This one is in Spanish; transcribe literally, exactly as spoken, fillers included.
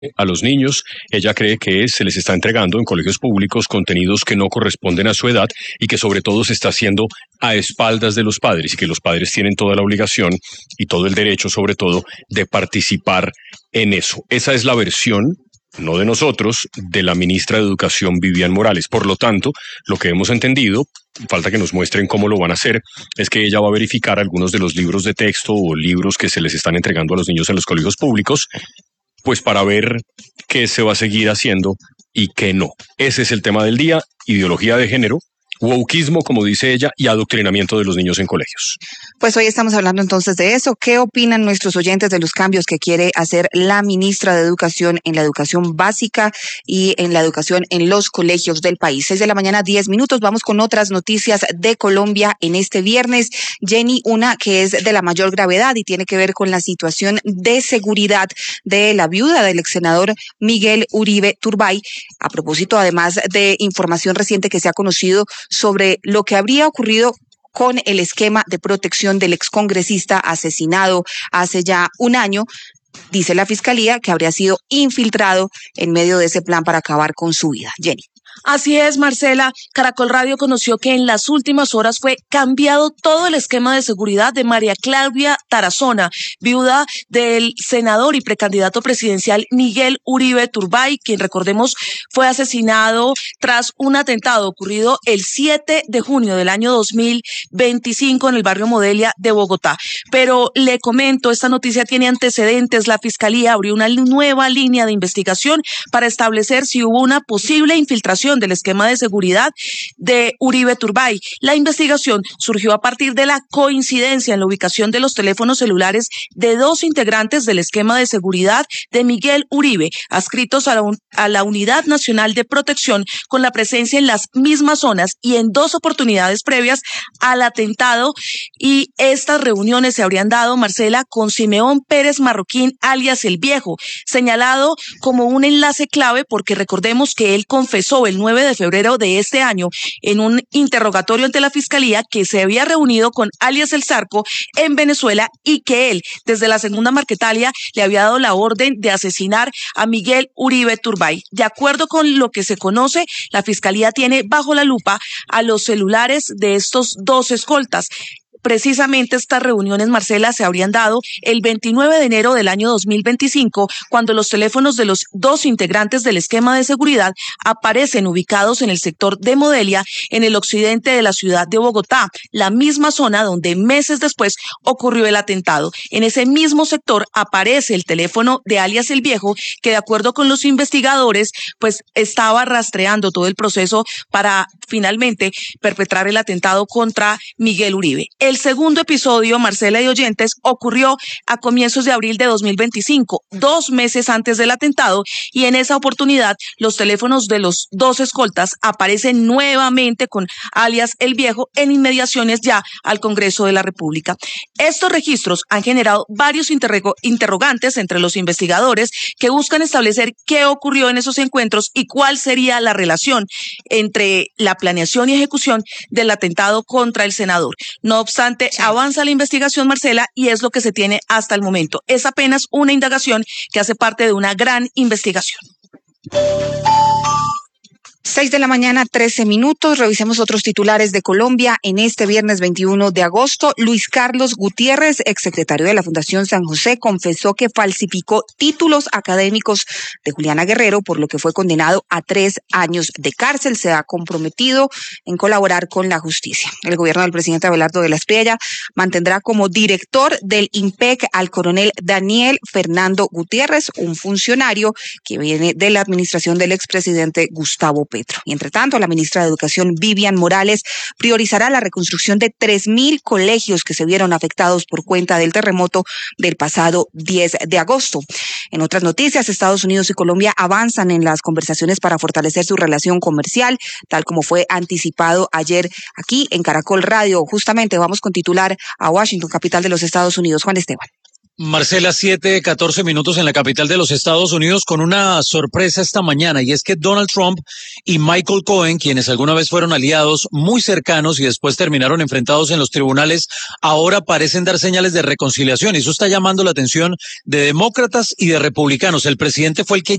a los niños. Ella cree que se les está entregando en colegios públicos contenidos que no corresponden a su edad y que sobre todo se está haciendo a espaldas de los padres y que los padres tienen toda la obligación y todo el derecho sobre todo de participar en eso. Esa es la versión, no de nosotros, de la ministra de Educación, Vivian Morales. Por lo tanto, lo que hemos entendido, falta que nos muestren cómo lo van a hacer, es que ella va a verificar algunos de los libros de texto o libros que se les están entregando a los niños en los colegios públicos, pues para ver qué se va a seguir haciendo y qué no. Ese es el tema del día: ideología de género, wokeismo, como dice ella, y adoctrinamiento de los niños en colegios. Pues hoy estamos hablando entonces de eso. ¿Qué opinan nuestros oyentes de los cambios que quiere hacer la ministra de Educación en la educación básica y en la educación en los colegios del país? Seis de la mañana, diez minutos. Vamos con otras noticias de Colombia en este viernes. Jenny, una que es de la mayor gravedad y tiene que ver con la situación de seguridad de la viuda del ex senador Miguel Uribe Turbay, a propósito además de información reciente que se ha conocido sobre lo que habría ocurrido con el esquema de protección del excongresista asesinado hace ya un año. Dice la Fiscalía que habría sido infiltrado en medio de ese plan para acabar con su vida. Jenny. Así es, Marcela. Caracol Radio conoció que en las últimas horas fue cambiado todo el esquema de seguridad de María Claudia Tarazona, viuda del senador y precandidato presidencial Miguel Uribe Turbay, quien, recordemos, fue asesinado tras un atentado ocurrido el siete de junio del año dos mil veinticinco en el barrio Modelia de Bogotá. Pero le comento, esta noticia tiene antecedentes. La Fiscalía abrió una nueva línea de investigación para establecer si hubo una posible infiltración del esquema de seguridad de Uribe Turbay. La investigación surgió a partir de la coincidencia en la ubicación de los teléfonos celulares de dos integrantes del esquema de seguridad de Miguel Uribe, adscritos a la, un, a la Unidad Nacional de Protección, con la presencia en las mismas zonas y en dos oportunidades previas al atentado. Y estas reuniones se habrían dado, Marcela, con Simeón Pérez Marroquín, alias El Viejo, señalado como un enlace clave porque recordemos que él confesó el nueve de febrero de este año en un interrogatorio ante la Fiscalía que se había reunido con alias El Zarco en Venezuela y que él, desde la segunda Marquetalia, le había dado la orden de asesinar a Miguel Uribe Turbay. De acuerdo con lo que se conoce, la Fiscalía tiene bajo la lupa a los celulares de estos dos escoltas. Precisamente estas reuniones, Marcela, se habrían dado el veintinueve de enero del año dos mil veinticinco, cuando los teléfonos de los dos integrantes del esquema de seguridad aparecen ubicados en el sector de Modelia, en el occidente de la ciudad de Bogotá, la misma zona donde meses después ocurrió el atentado. En ese mismo sector aparece el teléfono de alias El Viejo, que de acuerdo con los investigadores, pues estaba rastreando todo el proceso para finalmente perpetrar el atentado contra Miguel Uribe. El segundo episodio, Marcela y oyentes, ocurrió a comienzos de abril de dos mil veinticinco, dos meses antes del atentado, y en esa oportunidad los teléfonos de los dos escoltas aparecen nuevamente con alias El Viejo en inmediaciones ya al Congreso de la República. Estos registros han generado varios interrogo- interrogantes entre los investigadores que buscan establecer qué ocurrió en esos encuentros y cuál sería la relación entre la planeación y ejecución del atentado contra el senador. No obstante, Sí. avanza la investigación, Marcela, y es lo que se tiene hasta el momento. Es apenas una indagación que hace parte de una gran investigación. Seis de la mañana, trece minutos. Revisemos otros titulares de Colombia en este viernes veintiuno de agosto. Luis Carlos Gutiérrez, exsecretario de la Fundación San José, confesó que falsificó títulos académicos de Juliana Guerrero, por lo que fue condenado a tres años de cárcel. Se ha comprometido en colaborar con la justicia. El gobierno del presidente Abelardo de la Espriella mantendrá como director del IMPEC al coronel Daniel Fernando Gutiérrez, un funcionario que viene de la administración del expresidente Gustavo Petro. Y entre tanto, la ministra de Educación, Vivian Morales, priorizará la reconstrucción de tres mil colegios que se vieron afectados por cuenta del terremoto del pasado diez de agosto. En otras noticias, Estados Unidos y Colombia avanzan en las conversaciones para fortalecer su relación comercial, tal como fue anticipado ayer aquí en Caracol Radio. Justamente vamos con titular a Washington, capital de los Estados Unidos. Juan Esteban. Marcela, siete, catorce minutos en la capital de los Estados Unidos con una sorpresa esta mañana, y es que Donald Trump y Michael Cohen, quienes alguna vez fueron aliados muy cercanos y después terminaron enfrentados en los tribunales, ahora parecen dar señales de reconciliación, y eso está llamando la atención de demócratas y de republicanos. El presidente fue el que